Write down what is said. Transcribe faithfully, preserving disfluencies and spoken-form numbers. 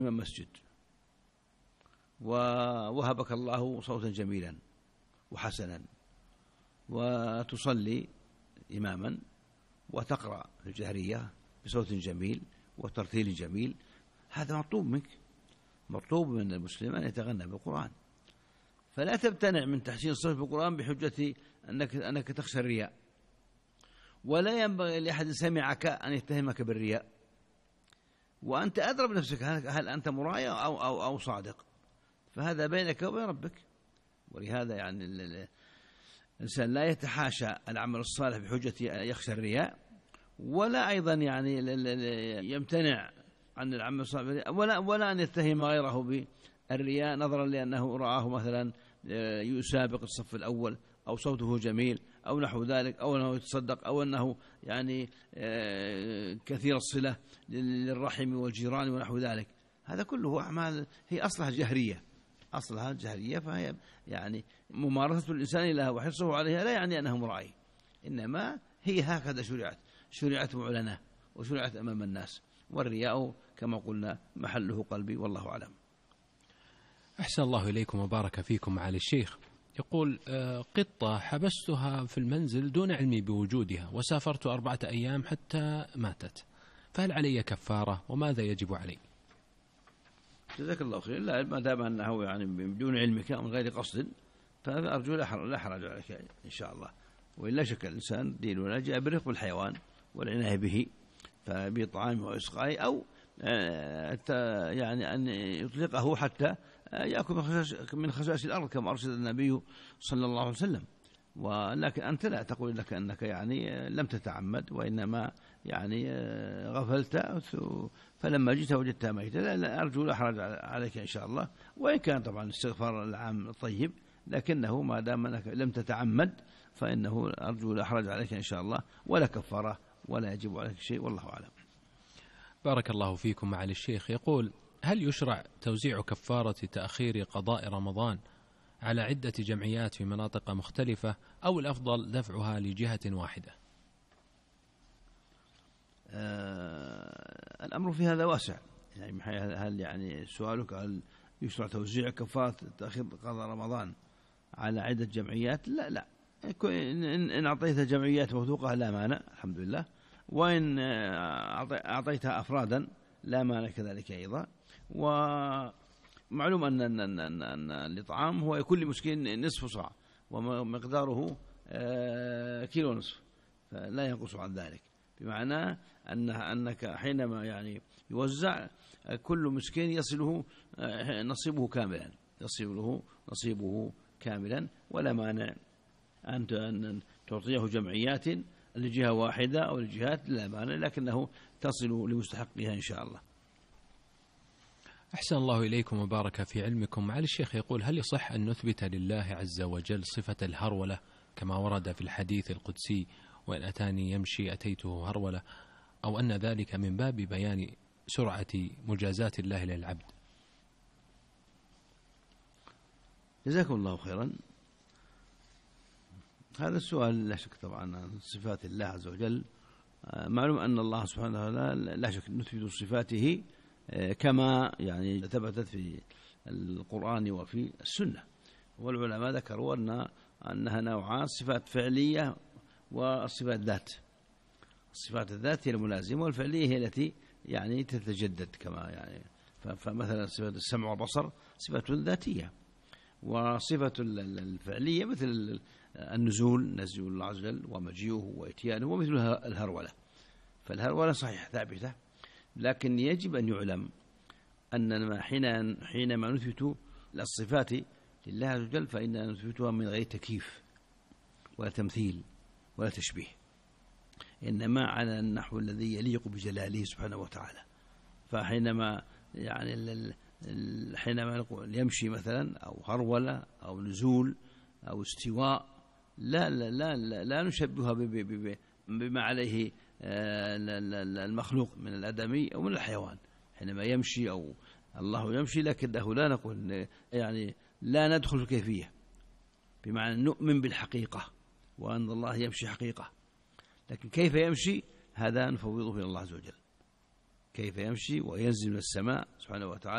من مسجد ووهبك الله صوتا جميلا وحسنا وتصلي إماما وتقرأ الجهرية بصوت جميل وترتيل جميل، هذا مطلوب منك، مطلوب من المسلم أن يتغنى بالقرآن. فلا تمتنع من تحسين الصوت بالقرآن بحجة أنك, أنك تخشى الرياء، ولا ينبغي لأحد سمعك أن يتهمك بالرياء، وأنت أدرى بنفسك هل أنت مراعي أو, أو, أو صادق، فهذا بينك وبين ربك. ولهذا يعني الإنسان لا يتحاشى العمل الصالح بحجة يخشى الرياء، ولا أيضا يعني يمتنع عن العمل الصالح ولا, ولا أن يتهم غيره بالرياء نظرا لأنه رآه مثلا يسابق الصف الأول أو صوته جميل أو نحو ذلك، أو أنه يتصدق، أو أنه يعني كثير الصلة للرحم والجيران ونحو ذلك. هذا كله أعمال هي أصلها جهرية، أصلها جهرية، فهي يعني ممارسة الإنسان لها وحرصه عليها لا يعني أنه مرائي، إنما هي هكذا شرعت، شرعت معلنة وشرعت أمام الناس، والرياء كما قلنا محله قلبي، والله أعلم. أحسن الله إليكم وبارك فيكم معالي الشيخ. يقول قطة حبستها في المنزل دون علمي بوجودها وسافرت أربعة أيام حتى ماتت، فهل علي كفارة وماذا يجب علي؟ جزاك الله خير. لا، ما دام أنه يعني بدون علمك من غير قصد فهذا أرجو لا حرج عليك إن شاء الله. وإلا شك الإنسان ديننا جاء برفق الحيوان والعناية به، فبطعامه وإسقائه، أو يعني أن يطلقه حتى يأكل من خشاش الأرض كما أرشد النبي صلى الله عليه وسلم. ولكن أنت لا تقول لك أنك يعني لم تتعمد، وإنما يعني غفلت فلما جئت وجدتها ميتة. لا، أرجو لا حرج عليك إن شاء الله، وإن كان طبعا الاستغفار العام طيب، لكنه ما دام أنك لم تتعمد فإنه أرجو لا حرج عليك إن شاء الله، ولا كفارة ولا يجب عليك شيء، والله أعلم. بارك الله فيكم معالي الشيخ. يقول هل يشرع توزيع كفارة تأخير قضاء رمضان على عدة جمعيات في مناطق مختلفة، أو الأفضل دفعها لجهة واحدة؟ آه الأمر في هذا واسع، يعني هل يعني سؤالك هل يشرع توزيع كفارة تأخير قضاء رمضان على عدة جمعيات؟ لا لا، إن أعطيت جمعيات موثوقة لا مانع الحمد لله، وإن أعطيتها أفرادا لا مانع كذلك أيضا. ومعلوم أن, أن, أن, أن, أن الإطعام هو يكون لمسكين نصف صاع ومقداره كيلو نصف، فلا ينقص عن ذلك، بمعنى أن أنك حينما يعني يوزع كل مسكين يصله نصيبه كاملا، يصله نصيبه كاملا، ولا مانع أن تعطيه جمعيات لجهة واحدة أو لجهات لا مانع، لكنه تصل لمستحقها إن شاء الله. أحسن الله إليكم وبارك في علمكم. معالي الشيخ يقول هل يصح أن نثبت لله عز وجل صفة الهرولة كما ورد في الحديث القدسي وإن أتاني يمشي أتيته هرولة، أو أن ذلك من باب بيان سرعة مجازات الله للعبد؟ جزاكم الله خيرا. هذا السؤال لا شك طبعا عن صفات الله عز وجل. معلوم أن الله سبحانه وتعالى لا شك نثبت صفاته كما يعني ثبتت في القرآن وفي السنة، والعلماء ذكروا أن أنها نوعان: صفات فعلية والصفات ذات. الصفات الذات هي الملازمة، والفعلية هي التي يعني تتجدد، كما يعني فمثلا صفة السمع والبصر صفة ذاتية، وصفة الفعلية مثل النزول، نزول الله عز وجل ومجيئه وإتيانه، ومثل الهرولة. فالهرولة صحيح ثابتة، لكن يجب أن يعلم أننا حينما نثبت الصفات لله عز وجل فإننا نثبتها من غير تكييف ولا تمثيل ولا تشبيه، إنما على النحو الذي يليق بجلاله سبحانه وتعالى. فحينما يعني حينما نقول يمشي مثلا أو هرولة أو نزول أو استواء، لا لا لا لا, لا نشبهها بما عليه المخلوق من الآدمي أو من الحيوان. حينما يمشي أو الله يمشي، لكنه لا نقول يعني لا ندخل في الكيفية، بمعنى نؤمن بالحقيقة وأن الله يمشي حقيقة، لكن كيف يمشي هذا نفوضه إلى الله عز وجل، كيف يمشي وينزل من السماء سبحانه وتعالى